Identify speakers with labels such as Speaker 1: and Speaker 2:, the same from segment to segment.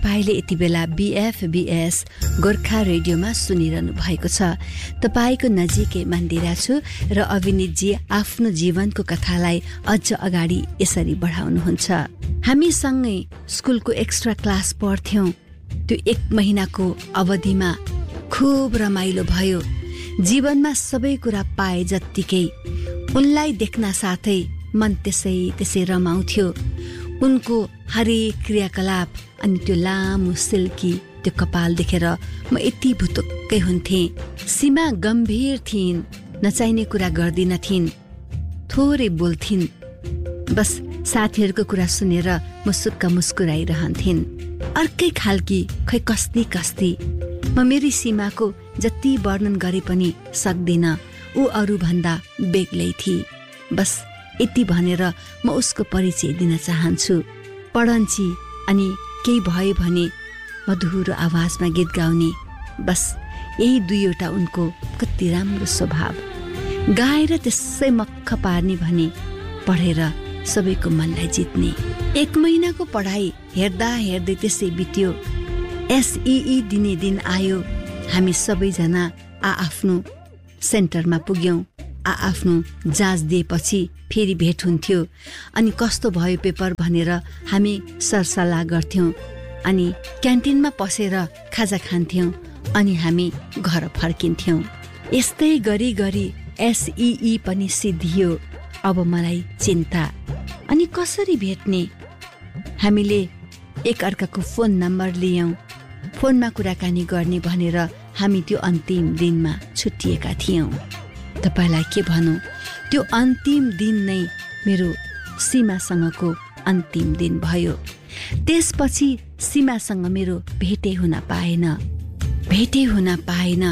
Speaker 1: तपाईले यति बेला BFBS गोर्खा रेडियोमा सुनिरहनु भएको छ। तपाईको नजिकै मन्दिरा छु र अविनितजी आफ्नो जीवनको कथालाई अझ अगाडि यसरी बढाउनुहुन्छ। हामी सँगै स्कुलको एक्स्ट्रा क्लास पढ्थ्यौं। त्यो 1 महिनाको अवधिमा खूब रमाइलो भयो। जीवनमा सबै कुरा पाए जत्तिकै उनलाई देख्न साथै मन त्यसै रमाउँथ्यो। उनको हरेक क्रियाकलाप अनि त्यो लामो सिल्की त्यो कपाल देखेर म यति भुतुक्कै हुन्थे। सीमा गम्भीर थिइन्, नचाहिने कुरा गर्दिनथिन्, थोरै बोल्थिन्। बस साथीहरूको कुरा सुनेर मुसुक्क मुस्कुराइरहन्थिन्। अर्कै खालकी खै कस्ती म मेरी सीमाको जति वर्णन गरे पनि सक्दिन। ऊ अरू भन्दा बेग्लै थिए। बस यति भनेर म उसको परिचय दिन चाहन्छु। पढन्ची अनि केही भयो भने मधुरो आवाजमा गीत गाउने। बस यही 2वटा उनको कति राम्रो स्वभाव। गाएर त्यसै मक्ख पार्ने भने पढेर सबैको मनलाई जित्ने। 1 महिनाको पढाइ हेर्दै त्यसै बित्यो। SEE दिने दिन आयो। हामी सबैजना आफ्नो सेन्टरमा पुग्यौं। आफ्नो जाँच दिएपछि फेरि भेट हुन्थ्यो। अनि कस्तो भयो पेपर भनेर हामी सरसल्लाह गर्थ्यौं। अनि क्यान्टिनमा पसेर खाजा खान्थ्यौं। अनि हामी घर फर्किन्थ्यौं। यस्तै गरी SEE पनि सिद्धियो। अब मलाई चिन्ता, अनि कसरी भेट्ने? हामीले एक अर्काको फोन नम्बर लियौं। फोनमा कुराकानी गर्ने भनेर हामी त्यो अन्तिम दिनमा छुट्टिएका थियौं। तपाईलाई के भनौं, त्यो अन्तिम दिन नै मेरो सीमासँगको अन्तिम दिन भयो। त्यसपछि सीमासँग मेरो भेटै हुन पाएन।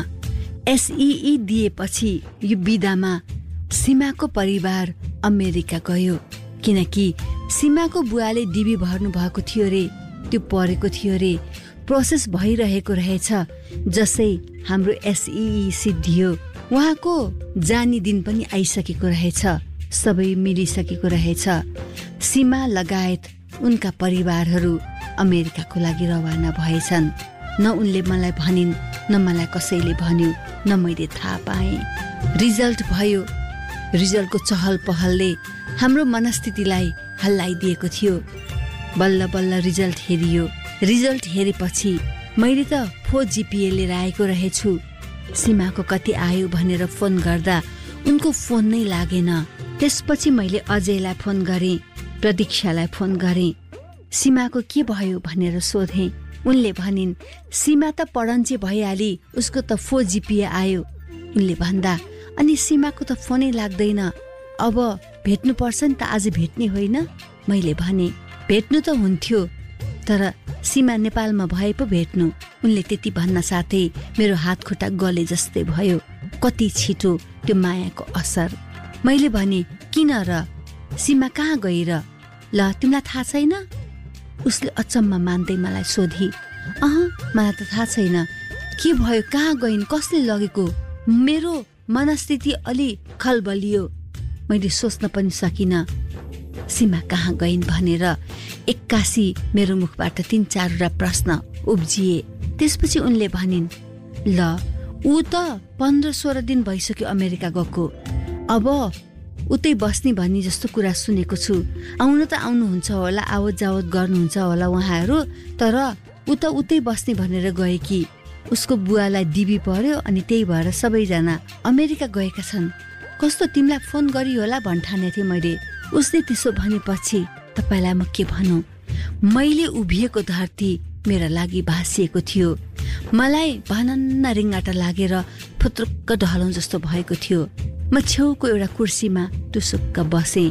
Speaker 1: SEE दिएपछि यो बिदामा सीमाको परिवार अमेरिका गयो। किनकि सीमाको बुवाले डिबी भर्नु भएको थियो रे। त्यो परेको थियो रे। प्रोसेस भइरहेको रहेछ। जसै हाम्रो SEE सिद्धियो, उहाँको जाने दिन पनि आइसकेको रहेछ। सबै मिलिसकेको रहेछ। सीमा लगायत उनका परिवारहरू अमेरिकाको लागि रवाना भएछन्। न उनले मलाई भनिन्, न मलाई कसैले भन्यो, न मैले थाहा पाएँ। रिजल्ट भयो। रिजल्टको चहल पहलले हाम्रो मनस्थितिलाई हल्लाइदिएको थियो। बल्ल बल्ल रिजल्ट हेरियो। रिजल्ट हेरेपछि मैले त 4 GPA लिएर आएको रहेछु। सीमाको कति आयो भनेर फोन गर्दा उनको फोन नै लागेन। त्यसपछि मैले अजयलाई फोन गरेँ, प्रतीक्षालाई फोन गरेँ। सीमाको के भयो भनेर सोधेँ। उनले भनिन्, सीमा त पढन्चे भइहाली, उसको त 4 GPA आयो। उनले भन्दा, अनि सीमाको त फोनै लाग्दैन। अब भेट्नु पर्छ नि त, आज भेट्ने होइन? मैले भने, भेट्नु त हुन्थ्यो, तर सीमा नेपालमा भए पो भेट्नु। उनले त्यति भन्न साथै मेरो हात खुट्टा गले जस्तै भयो। कति छिटो त्यो मायाको असर। मैले भने, किन र? सीमा कहाँ गई र? ल तिमीलाई थाहा छैन? उसले अचम्म मान्दै मलाई सोधी। मलाई त थाहा छैन। के भयो? कहाँ गइन्? कसले लगेको? मेरो मनस्थिति अलि खलबलियो। मैले सोच्न पनि सकिन सीमा कहाँ गइन् भनेर। एक्कासी मेरो मुखबाट 3-4 प्रश्न उब्जिए। त्यसपछि उनले भनिन्, ल ऊ त 15-16 दिन भइसक्यो अमेरिका गएको। अब उतै बस्ने भन्ने जस्तो कुरा सुनेको छु। आउन त आउनुहुन्छ होला, आवत जावत गर्नुहुन्छ होला उहाँहरू, तर ऊ त उतै बस्ने भनेर गए कि। उसको बुवालाई डिबी पर्यो अनि त्यही भएर सबैजना अमेरिका गएका छन्। कस्तो तिमीलाई फोन गरी होला भन्ठाने थिएँ मैले। उसले त्यसो भनेपछि तपाईलाई म के भनौँ? मैले उभिएको धरती मेरा लागि भासिएको थियो। मलाई भनन्न रिङ्गाटा लागेर फुत्रुक्क ढलौँ जस्तो भएको थियो। म छेउको एउटा कुर्सीमा टुसुक्क बसे।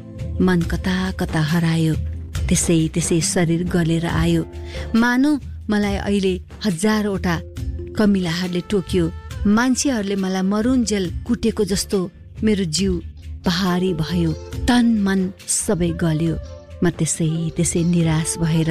Speaker 1: मन कता कता हरायो। त्यसै शरीर गलेर आयो। मानौ मलाई अहिले 1000वटा कमिलाहरूले टोक्यो। मान्छेहरूले मलाई मरुन्जेल कुटेको जस्तो मेरो जिउ भारी भयो। तन मन सबै गल्यो। म त्यसै निराश भएर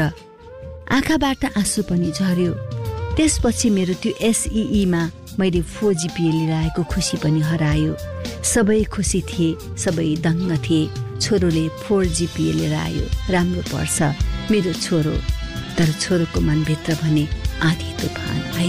Speaker 1: आँखाबाट आँसु पनि झर्यो। त्यसपछि मेरो त्यो SEE मा मैले 4 GPA लिएर आएको खुसी पनि हरायो। सबै खुसी थिए, सबै दङ्ग थिए। छोरोले 4 GPA लिएर आयो, राम्रो पर्छ मेरो छोरो। तर छोरोको मनभित्र भने आधी तूफान आइ